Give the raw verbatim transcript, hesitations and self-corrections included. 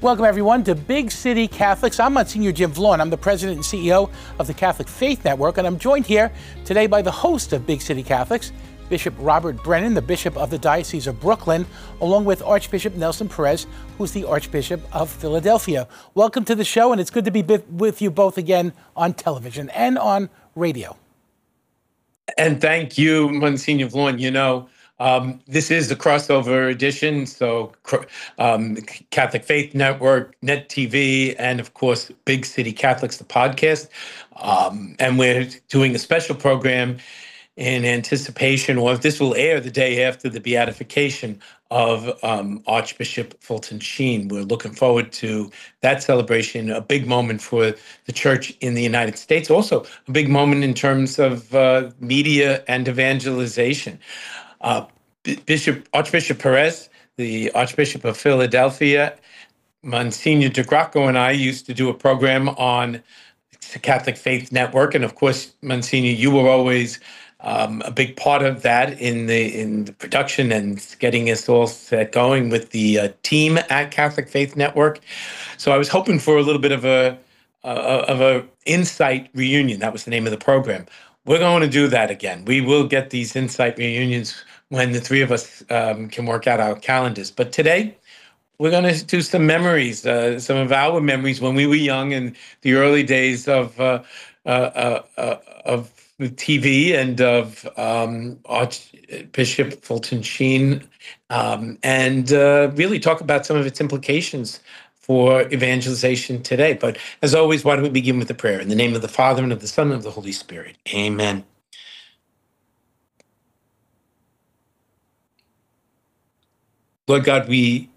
Welcome, everyone, to Big City Catholics. I'm Monsignor Jim Vaughn. I'm the president and C E O of the Catholic Faith Network, and I'm joined here today by the host of Big City Catholics, Bishop Robert Brennan, the Bishop of the Diocese of Brooklyn, along with Archbishop Nelson Perez, who's the Archbishop of Philadelphia. Welcome to the show, and it's good to be with you both again on television and on radio. And thank you, Monsignor Vaughn. You know, um, this is the crossover edition, so um, Catholic Faith Network, Net T V, and of course, Big City Catholics, the podcast. Um, and we're doing a special program in anticipation, or if this will air the day after the beatification of um, Archbishop Fulton Sheen. We're looking forward to that celebration, a big moment for the church in the United States, also a big moment in terms of uh, media and evangelization. Uh, Bishop Archbishop Perez, the Archbishop of Philadelphia, Monsignor DeGracco and I used to do a program on the Catholic Faith Network, and of course, Monsignor, you were always Um, a big part of that in the in the production and getting us all set going with the uh, team at Catholic Faith Network. So I was hoping for a little bit of a uh, of a insight reunion. That was the name of the program. We're going to do that again. We will get these insight reunions when the three of us um, can work out our calendars. But today, we're going to do some memories, uh, some of our memories when we were young in the early days of uh, uh, uh, uh, of T V and of um, Archbishop Fulton Sheen, um, and uh, really talk about some of its implications for evangelization today. But as always, why don't we begin with a prayer? In the name of the Father, and of the Son, and of the Holy Spirit. Amen. Lord God, we